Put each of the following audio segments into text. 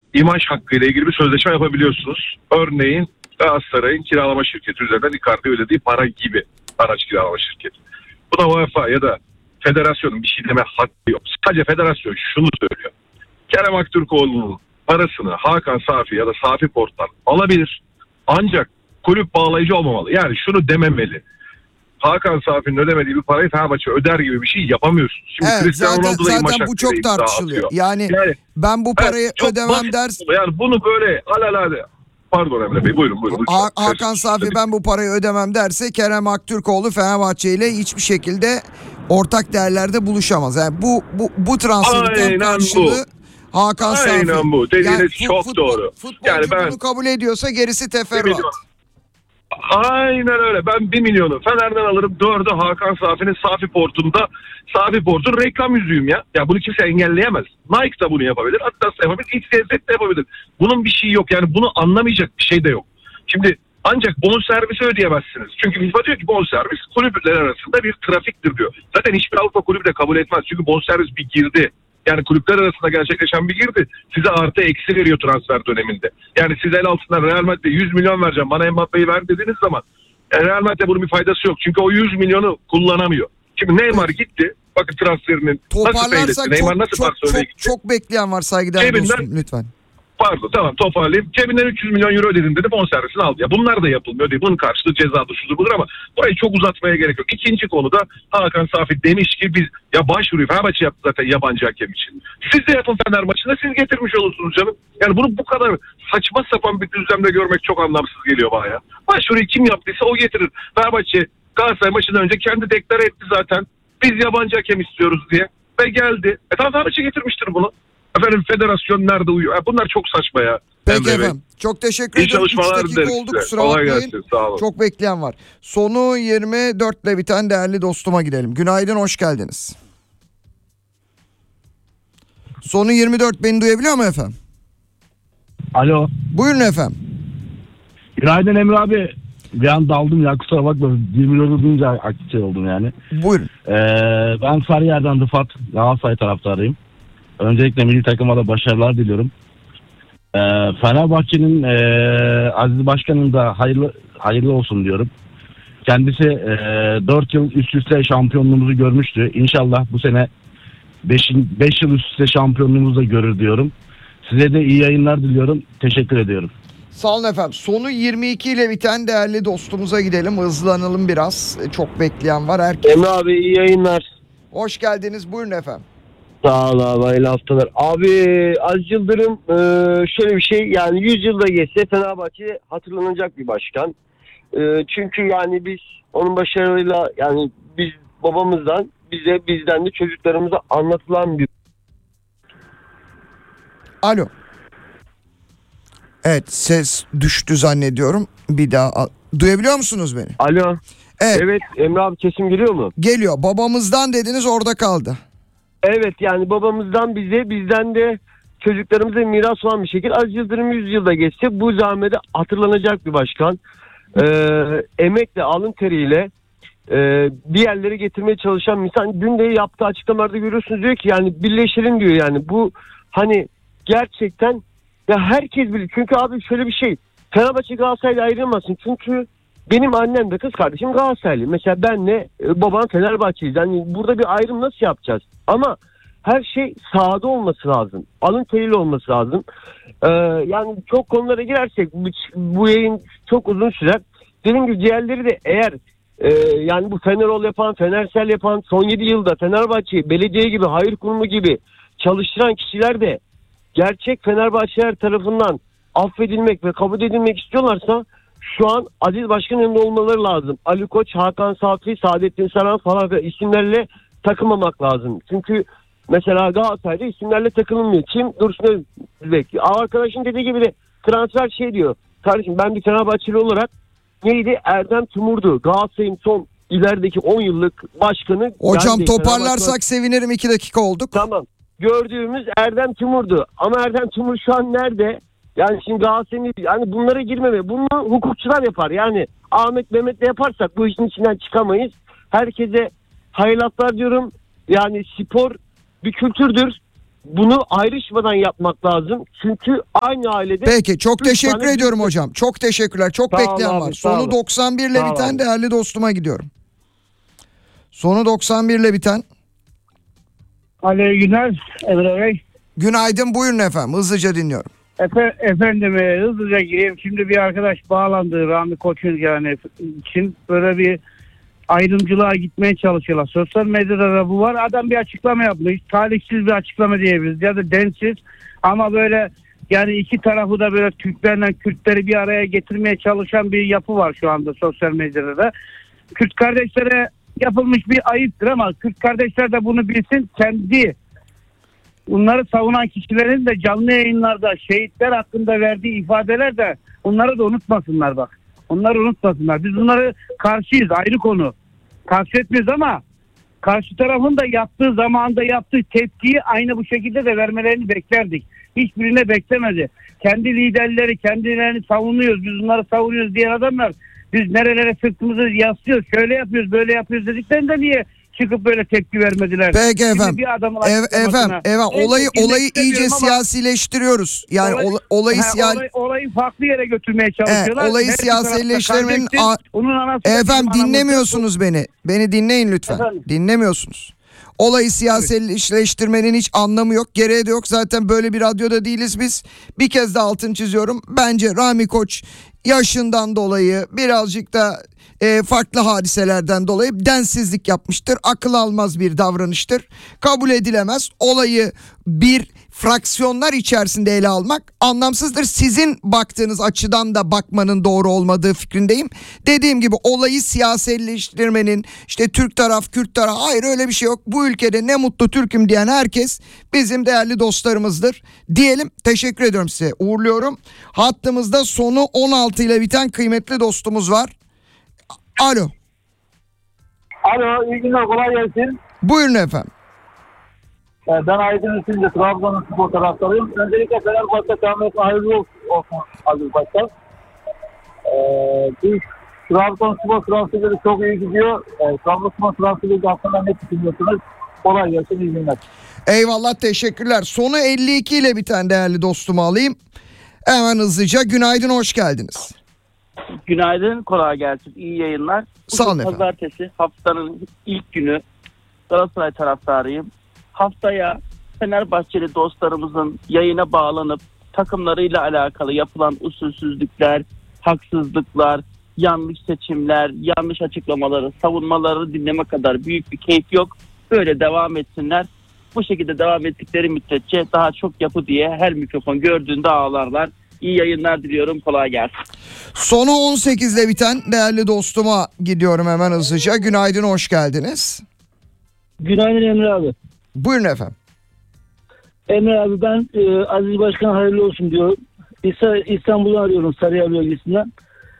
imaj hakkı ile ilgili bir sözleşme yapabiliyorsunuz. Örneğin Galatasaray'ın kiralama şirketi üzerinden Icardi ödediği para gibi, araç kiralama şirketi. Bu da UEFA ya da federasyonun bir şey deme hakkı yok. Sadece federasyon şunu söylüyor. Kerem Aktürkoğlu'nun parasını Hakan Safi ya da Safi Port'tan alabilir. Ancak kulüp bağlayıcı olmamalı. Yani şunu dememeli. Hakan Safi'nin ödemediği bir parayı Fenerbahçe öder gibi bir şey yapamıyorsun. Şimdi Evet, zaten bu çok tartışılıyor. Yani ben bu parayı ödemem dersin. Yani bunu böyle alalade. Pardon Emre Bey, buyurun. Hakan Safi ben bu parayı ödemem derse Kerem Aktürkoğlu Fenerbahçe ile hiçbir şekilde ortak değerlerde buluşamaz. Yani bu transferin karşılığı Hakan Safi. Aynen bu. Dediğiniz yani çok doğru. Futbolcu yani bunu kabul ediyorsa gerisi teferruat. Aynen öyle. Ben 1 milyonu Fener'den alırım. 4'ü Hakan Safi'nin Safi Port'un reklam yüzüğüm ya. Ya bunu kimse engelleyemez. Nike da bunu yapabilir. Adidas da yapabilir. XYZ de yapabilir. Bunun bir şeyi yok. Yani bunu anlamayacak bir şey de yok. Şimdi ancak bonservisi ödeyemezsiniz. Çünkü FIFA diyor ki bonservis kulüpler arasında bir trafiktir diyor. Zaten hiçbir Avrupa kulübü de kabul etmez. Çünkü bonservis bir girdi. Yani kulüpler arasında gerçekleşen bir girdi. Size artı eksi veriyor transfer döneminde. Yani siz el altından Real Madrid'e 100 milyon vereceğim bana Mbappe'yi ver dediğiniz zaman Real Madrid'e bunun bir faydası yok. Çünkü o 100 milyonu kullanamıyor. Şimdi Neymar gitti. Bakın transferinin nasıl feyletti. Neymar nasıl Barcelona'ya gitti. Çok bekleyen var saygıdeğer dostum lütfen. Pardon tamam toparlayayım. Cebinden 300 milyon euro ödedim dedi, bonservisini aldı. Ya bunlar da yapılmıyor değil. Bunun karşılığı cezadır şudur budur ama burayı çok uzatmaya gerek yok. İkinci konuda Hakan Safi demiş ki biz ya başvuruyu Fenerbahçe yaptı zaten yabancı hakem için. Siz de yapın Fener maçında, siz getirmiş olursunuz canım. Yani bunu bu kadar saçma sapan bir düzlemde görmek çok anlamsız geliyor bana ya. Başvuruyu kim yaptıysa o getirir. Fenerbahçe Galatasaray maçından önce kendi deklare etti zaten. Biz yabancı hakem istiyoruz diye. Ve geldi. Tamam Fenerbahçe getirmiştir bunu. Efendim federasyon nerede uyuyor? Bunlar çok saçma ya. Peki efendim. Çok teşekkür ederim. 3 dakika oldu, kusura bakmayın. Çok bekleyen var. Sonu 24 ile biten değerli dostuma gidelim. Günaydın, hoş geldiniz. Sonu 24, beni duyabiliyor mu efendim? Alo. Buyurun efendim. Günaydın Emre abi. Bir an daldım ya, kusura bakma. 20 lira duyunca aktif oldum yani. Buyurun. Ben Sarıyer'den Rıfat, Galatasaray taraftarıyım. Öncelikle milli takıma da başarılar diliyorum. Fenerbahçe'nin Aziz Başkan'ın da hayırlı olsun diyorum. Kendisi 4 yıl üst üste şampiyonluğumuzu görmüştü. İnşallah bu sene 5 yıl üst üste şampiyonluğumuzu da görür diyorum. Size de iyi yayınlar diliyorum. Teşekkür ediyorum. Sağ olun efendim. Sonu 22 ile biten değerli dostumuza gidelim. Hızlanalım biraz. Çok bekleyen var. Herkes... Emre abi iyi yayınlar. Hoş geldiniz. Buyurun efendim. Sağ ol abi, hayırlı haftalar. Abi Aziz Yıldırım şöyle bir şey, yani 100 yılda geçse Fenerbahçe hatırlanacak bir başkan. Çünkü yani biz onun başarıyla, yani biz babamızdan bizden de çocuklarımıza anlatılan bir... Alo. Evet, ses düştü zannediyorum. Bir daha duyabiliyor musunuz beni? Alo. Evet Emre abi, sesim geliyor mu? Geliyor. Babamızdan dediniz, orada kaldı. Evet, yani babamızdan bizden de çocuklarımıza miras olan bir şekilde Aziz Yıldırım 100 yılda geçse bu zahmede hatırlanacak bir başkan. Emekle, alın teriyle bir yerlere getirmeye çalışan insan. Dün de yaptığı açıklamalarda görüyorsunuz, diyor ki yani birleşelim diyor. Yani bu hani gerçekten ya herkes bilir. Çünkü abi şöyle bir şey, Fenerbahçe Galatasaray'la ayrılmasın. Çünkü benim annem de kız kardeşim Galatasaraylı. Mesela benle babam Fenerbahçeliyiz. Yani burada bir ayrım nasıl yapacağız? Ama her şey sahada olması lazım. Alın teriyle olması lazım. Yani çok konulara girersek bu yayın çok uzun sürer. Dediğim gibi diğerleri de eğer yani bu Fenerol yapan, Fenersel yapan, son 7 yılda Fenerbahçe, belediye gibi, hayır kurumu gibi çalıştıran kişiler de gerçek Fenerbahçeler tarafından affedilmek ve kabul edilmek istiyorlarsa şu an Aziz Başkan'ın yanında olmaları lazım. Ali Koç, Hakan Safi, Saadettin Saran falan isimlerle takılmamak lazım. Çünkü mesela Galatasaray'da isimlerle takılınmıyor. Kim? Dursun Özbek. Arkadaşın dediği gibi de transfer şey diyor. Kardeşim ben bir Fenerbahçeli olarak neydi? Erdem Timur'du. Galatasaray'ın son ilerideki 10 yıllık başkanı. Hocam toparlarsak sevinirim, 2 dakika olduk. Tamam. Gördüğümüz Erdem Timur'du. Ama Erdem Timur şu an nerede? Yani şimdi Galatasaray'ın, yani bunlara girmeme. Bunu hukukçular yapar. Yani Ahmet Mehmet'le yaparsak bu işin içinden çıkamayız. Herkese hayırlı haftalar diyorum. Yani spor bir kültürdür. bunu ayrışmadan yapmak lazım. Çünkü aynı ailede... Peki çok üç teşekkür tane ediyorum büyük- hocam. Çok teşekkürler. Çok Sağ ol bekleyen abi, var. sağ Sonu ol. 91 ile Sağ ol biten abi. değerli dostuma gidiyorum. Sonu 91 ile biten. Alo Günay, Emre Bey. Günaydın, buyurun efendim. Hızlıca dinliyorum. Efendim hızlıca gireyim. Şimdi bir arkadaş bağlandı Rami Koç'un yani için böyle bir ayrımcılığa gitmeye çalışıyorlar. Sosyal medyada da bu var. Adam bir açıklama yapmış. Talihsiz bir açıklama diyebiliriz ya da densiz ama böyle yani iki tarafı da böyle Türklerle Kürtleri bir araya getirmeye çalışan bir yapı var şu anda sosyal medyada da. Kürt kardeşlere yapılmış bir ayıptır ama Kürt kardeşler de bunu bilsin, kendi bunları savunan kişilerin de canlı yayınlarda şehitler hakkında verdiği ifadeler de onları da unutmasınlar bak. Onları unutmasınlar. Biz bunları karşıyız, ayrı konu. Karşı etmiyoruz ama karşı tarafın da yaptığı zamanında yaptığı tepkiyi aynı bu şekilde de vermelerini beklerdik. Hiçbirine beklemedi. Kendi liderleri kendilerini savunuyoruz, biz bunları savunuyoruz diyen adamlar biz nerelere sırtımızı yaslıyoruz, şöyle yapıyoruz, böyle yapıyoruz dediklerinde niye çıkıp böyle tepki vermediler? Peki Şimdi efendim. bir adamın Efendim, olayı iyice siyasileştiriyoruz. Yani olayı olayı farklı yere götürmeye çalışıyorlar. olayı Her iki tarafta siyasileştirmenin kardeştir. Onun anası da efendim bizim dinlemiyorsunuz beni. Beni dinleyin lütfen. Efendim? Dinlemiyorsunuz. Olayı siyasileştirmenin hiç anlamı yok. Gereği de yok. Zaten böyle bir radyoda değiliz biz. Bir kez de altını çiziyorum. Bence Rami Koç yaşından dolayı birazcık da farklı hadiselerden dolayı densizlik yapmıştır. Akıl almaz bir davranıştır. Kabul edilemez. Olayı bir fraksiyonlar içerisinde ele almak anlamsızdır. Sizin baktığınız açıdan da bakmanın doğru olmadığı fikrindeyim. Dediğim gibi olayı siyasileştirmenin işte Türk taraf, Kürt taraf, hayır öyle bir şey yok. Bu ülkede ne mutlu Türk'üm diyen herkes bizim değerli dostlarımızdır. Diyelim, teşekkür ediyorum size. Uğurluyorum. Hattımızda sonu 16 ile biten kıymetli dostumuz var. Alo. Alo, iyi günler, kolay gelsin. Buyurun efendim. Ben Aydın Üstünce, Trabzon'un spor taraftarıyım. Öncelikle Fenerbahçe camiasına hayırlı olsun Aziz Başkan. Biz Trabzonspor transferleri çok iyi gidiyor. Trabzonspor transferleri hakkında ne düşünüyorsunuz? Kolay gelsin, iyi günler. Eyvallah, teşekkürler. Sonu 52 ile biten değerli dostumu alayım. Hemen hızlıca günaydın, hoş geldiniz. Günaydın, kolay gelsin. İyi yayınlar. Sağ olun Bugün efendim. Pazartesi, haftanın ilk günü. Galatasaray taraftarıyım. Haftaya Fenerbahçeli dostlarımızın yayına bağlanıp takımlarıyla alakalı yapılan usulsüzlükler, haksızlıklar, yanlış seçimler, yanlış açıklamaları, savunmaları dinleme kadar büyük bir keyif yok. Böyle devam etsinler. Bu şekilde devam ettikleri müddetçe daha çok yapı diye her mikrofon gördüğünde ağlarlar. İyi yayınlar diliyorum. Kolay gelsin. Sonu 18 ile biten değerli dostuma gidiyorum hemen hızlıca. Günaydın, hoş geldiniz. Günaydın Emre abi. Buyurun efendim. Emre abi ben Aziz Başkan hayırlı olsun diyorum. İstanbul'u arıyorum, Sarıyer bölgesinden.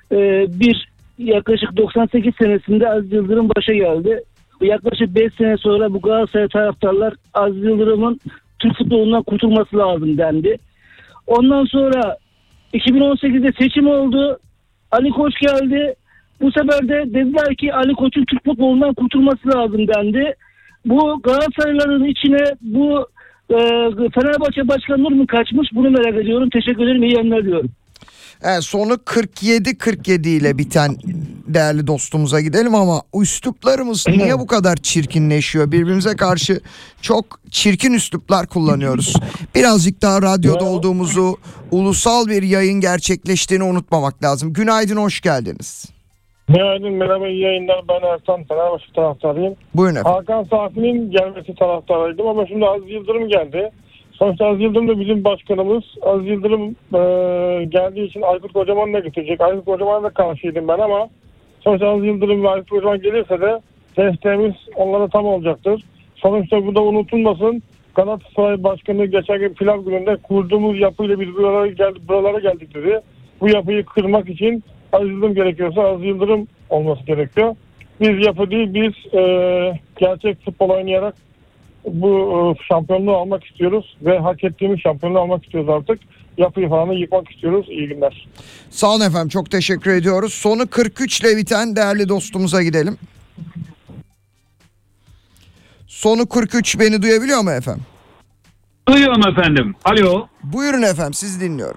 Yaklaşık 98 senesinde Aziz Yıldırım başa geldi. Yaklaşık 5 sene sonra bu Galatasaray taraftarlar Aziz Yıldırım'ın Türk futbolundan kurtulması lazım dendi. Ondan sonra 2018'de seçim oldu. Ali Koç geldi. Bu sefer de dediler ki Ali Koç'un Türk futbolundan kurtulması lazım dendi. Bu Galatasaraylıların içine bu Fenerbahçe başkanları mı kaçmış, bunu merak ediyorum. Teşekkür ederim, iyi yayınlar diyorum. Sonu 47 ile biten değerli dostumuza gidelim ama üsluplarımız niye bu kadar çirkinleşiyor? Birbirimize karşı çok çirkin üsluplar kullanıyoruz. Birazcık daha radyoda olduğumuzu, ulusal bir yayın gerçekleştiğini unutmamak lazım. Günaydın, hoş geldiniz. Günaydın, merhaba, iyi yayınlar. Ben Ertan, Fenerbahçe taraftarıyım. Buyurun efendim. Hakan Safi'nin gelmesi taraftarıydım ama şimdi Aziz Yıldırım geldi. Sonuçta Aziz Yıldırım da bizim başkanımız. Aziz Yıldırım geldiği için Aykut Kocaman da getirecek. Aykut Kocaman'a da karşıydım ben ama sonuçta Aziz Yıldırım ve Aykut Kocaman gelirse de desteğimiz onlara tam olacaktır. Sonuçta bu da unutulmasın. Galatasaray Başkanı geçen gün pilav gününde kurduğumuz yapıyla biz buralara geldik dedi. Bu yapıyı kırmak için Aziz Yıldırım gerekiyorsa Aziz Yıldırım olması gerekiyor. Biz yapı değil, biz gerçek futbol oynayarak bu şampiyonluğu almak istiyoruz ve hak ettiğimiz şampiyonluğu almak istiyoruz artık. Yapıyı falan yıkmak istiyoruz. İyi günler. Sağ olun efendim, çok teşekkür ediyoruz. Sonu 43 ile biten değerli dostumuza gidelim. Sonu 43, beni duyabiliyor mu efendim? Duyuyorum efendim. Alo. Buyurun efendim, sizi dinliyorum.